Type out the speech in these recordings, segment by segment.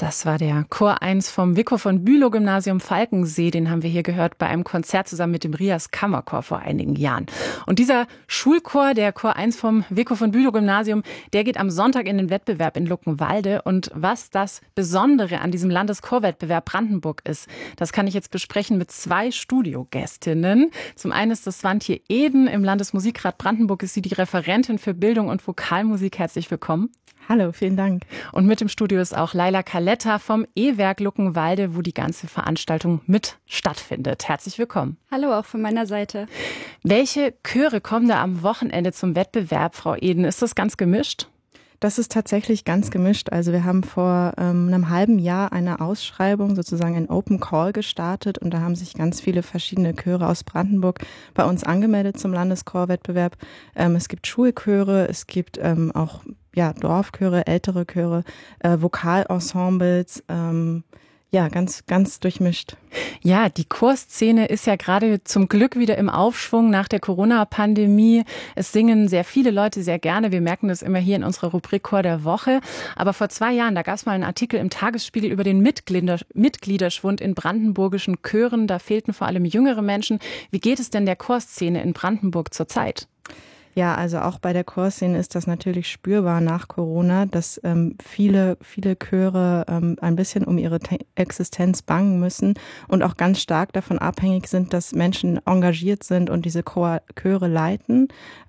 Das war der Chor 1 vom Vico von Bülow Gymnasium Falkensee. Den haben wir hier gehört bei einem Konzert zusammen mit dem Rias Kammerchor vor einigen Jahren. Und dieser Schulchor, der Chor 1 vom Vico von Bülow Gymnasium, der geht am Sonntag in den Wettbewerb in Luckenwalde. Und was das Besondere an diesem Landeschorwettbewerb Brandenburg ist, das kann ich jetzt besprechen mit zwei Studiogästinnen. Zum einen ist das Swantje Eden. Im Landesmusikrat Brandenburg ist sie die Referentin für Bildung und Vokalmusik. Herzlich willkommen. Hallo, vielen Dank. Und mit im Studio ist auch Laila Kaletta vom E-Werk Luckenwalde, wo die ganze Veranstaltung mit stattfindet. Herzlich willkommen. Hallo, auch von meiner Seite. Welche Chöre kommen da am Wochenende zum Wettbewerb, Frau Eden? Ist das ganz gemischt? Das ist tatsächlich ganz gemischt. Also wir haben vor einem halben Jahr eine Ausschreibung, sozusagen ein Open Call gestartet und da haben sich ganz viele verschiedene Chöre aus Brandenburg bei uns angemeldet zum Landeschorwettbewerb. Es gibt Schulchöre, es gibt auch Dorfchöre, ältere Chöre, Vokalensembles, ganz durchmischt. Ja, die Chorszene ist ja gerade zum Glück wieder im Aufschwung nach der Corona-Pandemie. Es singen sehr viele Leute sehr gerne. Wir merken das immer hier in unserer Rubrik Chor der Woche. Aber vor 2 Jahren, da gab es mal einen Artikel im Tagesspiegel über den Mitgliederschwund in brandenburgischen Chören. Da fehlten vor allem jüngere Menschen. Wie geht es denn der Chorszene in Brandenburg zurzeit? Ja, also auch bei der Chorszene ist das natürlich spürbar nach Corona, dass viele Chöre ein bisschen um ihre Existenz bangen müssen und auch ganz stark davon abhängig sind, dass Menschen engagiert sind und diese Chöre leiten.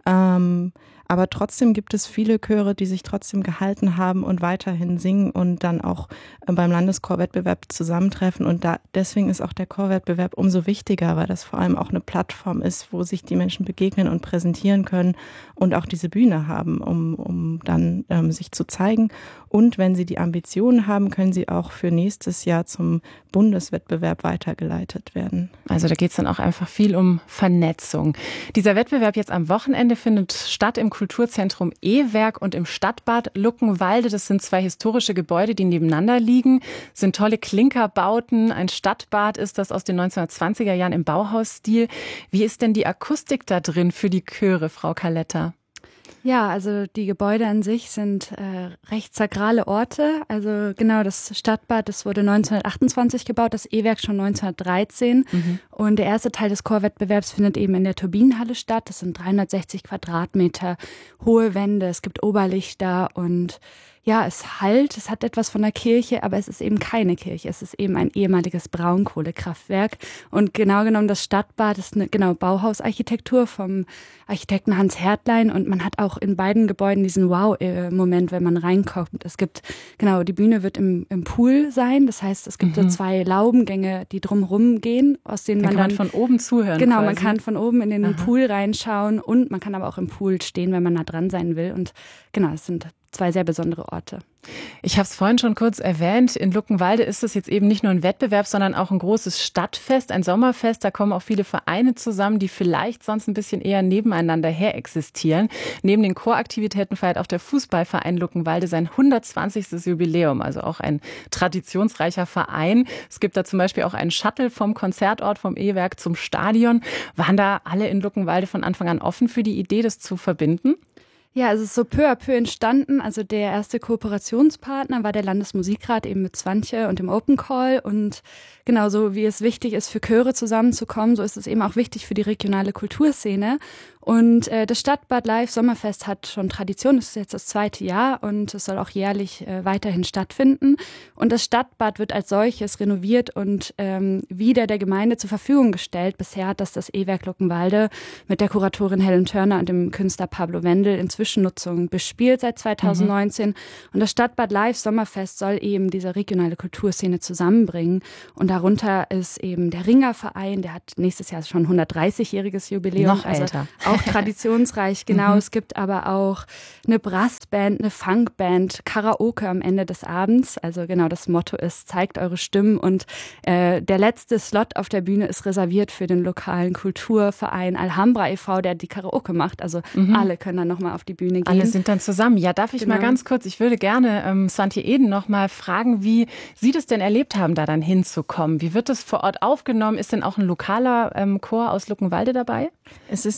Aber trotzdem gibt es viele Chöre, die sich trotzdem gehalten haben und weiterhin singen und dann auch beim Landeschorwettbewerb zusammentreffen. Und deswegen ist auch der Chorwettbewerb umso wichtiger, weil das vor allem auch eine Plattform ist, wo sich die Menschen begegnen und präsentieren können und auch diese Bühne haben, um dann sich zu zeigen. Und wenn sie die Ambitionen haben, können sie auch für nächstes Jahr zum Bundeswettbewerb weitergeleitet werden. Also da geht es dann auch einfach viel um Vernetzung. Dieser Wettbewerb jetzt am Wochenende findet statt im Kulturzentrum E-Werk und im Stadtbad Luckenwalde. Das sind 2 historische Gebäude, die nebeneinander liegen. Das sind tolle Klinkerbauten. Ein Stadtbad ist das aus den 1920er Jahren im Bauhausstil. Wie ist denn die Akustik da drin für die Chöre, Frau Kaletta? Ja, also die Gebäude an sich sind recht sakrale Orte. Also genau, das Stadtbad, das wurde 1928 gebaut, das E-Werk schon 1913. Und der erste Teil des Chorwettbewerbs findet eben in der Turbinenhalle statt. Das sind 360 Quadratmeter hohe Wände, es gibt Oberlichter und ja, es hallt, es hat etwas von der Kirche, aber es ist eben keine Kirche. Es ist eben ein ehemaliges Braunkohlekraftwerk. Und genau genommen, das Stadtbad ist eine Bauhausarchitektur vom Architekten Hans Hertlein. Und man hat auch in beiden Gebäuden diesen Wow-Moment, wenn man reinkommt. Es gibt, die Bühne wird im Pool sein. Das heißt, es gibt so 2 Laubengänge, die drumherum gehen, aus denen man dann von oben zuhören. Genau, quasi. Man kann von oben in den Pool reinschauen und man kann aber auch im Pool stehen, wenn man nah dran sein will. Und es sind 2 sehr besondere Orte. Ich habe es vorhin schon kurz erwähnt, in Luckenwalde ist es jetzt eben nicht nur ein Wettbewerb, sondern auch ein großes Stadtfest, ein Sommerfest. Da kommen auch viele Vereine zusammen, die vielleicht sonst ein bisschen eher nebeneinander her existieren. Neben den Choraktivitäten feiert auch der Fußballverein Luckenwalde sein 120. Jubiläum, also auch ein traditionsreicher Verein. Es gibt da zum Beispiel auch einen Shuttle vom Konzertort, vom E-Werk zum Stadion. Waren da alle in Luckenwalde von Anfang an offen für die Idee, das zu verbinden? Ja, es ist so peu à peu entstanden. Also der erste Kooperationspartner war der Landesmusikrat eben mit Swantje und dem Open Call. Und genauso wie es wichtig ist, für Chöre zusammenzukommen, so ist es eben auch wichtig für die regionale Kulturszene. Und das Stadtbad Live Sommerfest hat schon Tradition, das ist jetzt das 2. Jahr und es soll auch jährlich weiterhin stattfinden. Und das Stadtbad wird als solches renoviert und wieder der Gemeinde zur Verfügung gestellt. Bisher hat das E-Werk Luckenwalde mit der Kuratorin Helen Turner und dem Künstler Pablo Wendel in Zwischennutzung bespielt seit 2019. Und das Stadtbad Live Sommerfest soll eben diese regionale Kulturszene zusammenbringen. Und darunter ist eben der Ringerverein, der hat nächstes Jahr schon 130-jähriges Jubiläum. Noch älter. Auch traditionsreich, genau. Es gibt aber auch eine Brassband, eine Funkband, Karaoke am Ende des Abends. Also genau, das Motto ist, zeigt eure Stimmen. Und der letzte Slot auf der Bühne ist reserviert für den lokalen Kulturverein Alhambra e.V., der die Karaoke macht. Also alle können dann nochmal auf die Bühne gehen. Alle sind dann zusammen. Ja, darf ich mal ganz kurz, ich würde gerne Swantje Eden noch mal fragen, wie Sie das denn erlebt haben, da dann hinzukommen. Wie wird das vor Ort aufgenommen? Ist denn auch ein lokaler Chor aus Luckenwalde dabei? Es ist tatsächlich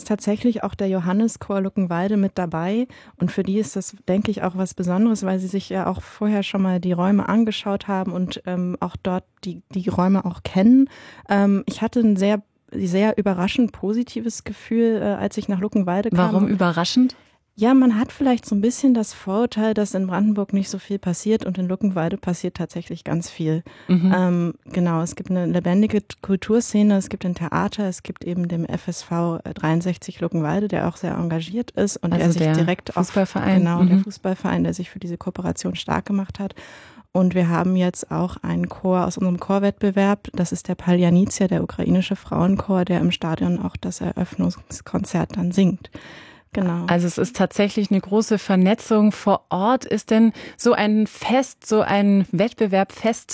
tatsächlich auch der Johanneschor Luckenwalde mit dabei. Und für die ist das, denke ich, auch was Besonderes, weil sie sich ja auch vorher schon mal die Räume angeschaut haben und auch dort die Räume auch kennen. Ich hatte ein sehr überraschend positives Gefühl, als ich nach Luckenwalde kam. Warum überraschend? Ja, man hat vielleicht so ein bisschen das Vorurteil, dass in Brandenburg nicht so viel passiert und in Luckenwalde passiert tatsächlich ganz viel. Genau, es gibt eine lebendige Kulturszene, es gibt ein Theater, es gibt eben den FSV 63 Luckenwalde, der auch sehr engagiert ist und also der sich direkt Fußballverein. Der Fußballverein, der sich für diese Kooperation stark gemacht hat. Und wir haben jetzt auch einen Chor aus unserem Chorwettbewerb, das ist der Paljanicja, der ukrainische Frauenchor, der im Stadion auch das Eröffnungskonzert dann singt. Genau. Also es ist tatsächlich eine große Vernetzung vor Ort. Ist denn so ein Fest, so ein Wettbewerb,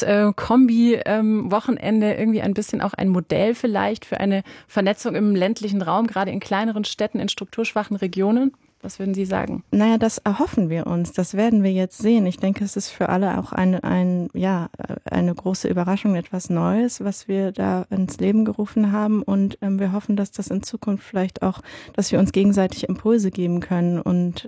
Kombi-Wochenende irgendwie ein bisschen auch ein Modell vielleicht für eine Vernetzung im ländlichen Raum, gerade in kleineren Städten, in strukturschwachen Regionen? Was würden Sie sagen? Naja, das erhoffen wir uns. Das werden wir jetzt sehen. Ich denke, es ist für alle auch eine große Überraschung, etwas Neues, was wir da ins Leben gerufen haben. Und wir hoffen, dass das in Zukunft vielleicht auch, dass wir uns gegenseitig Impulse geben können. Und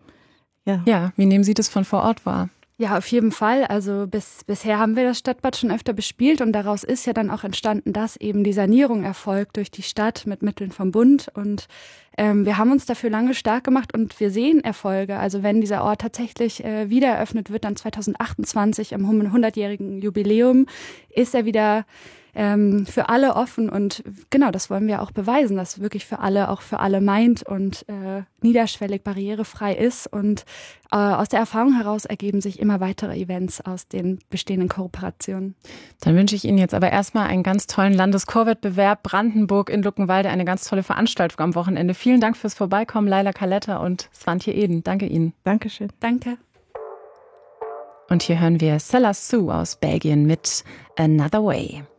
Ja, wie nehmen Sie das von vor Ort wahr? Ja, auf jeden Fall. Also bisher haben wir das Stadtbad schon öfter bespielt und daraus ist ja dann auch entstanden, dass eben die Sanierung erfolgt durch die Stadt mit Mitteln vom Bund. Und wir haben uns dafür lange stark gemacht und wir sehen Erfolge. Also wenn dieser Ort tatsächlich wieder eröffnet wird, dann 2028 am 100-jährigen Jubiläum, ist er wieder für alle offen und genau, das wollen wir auch beweisen, dass wirklich für alle, auch für alle meint und niederschwellig barrierefrei ist und aus der Erfahrung heraus ergeben sich immer weitere Events aus den bestehenden Kooperationen. Dann wünsche ich Ihnen jetzt aber erstmal einen ganz tollen Landeschorwettbewerb Brandenburg in Luckenwalde, eine ganz tolle Veranstaltung am Wochenende. Vielen Dank fürs Vorbeikommen, Laila Kaletta und Svantje Eden. Danke Ihnen. Dankeschön. Danke. Und hier hören wir Sella Sue aus Belgien mit Another Way.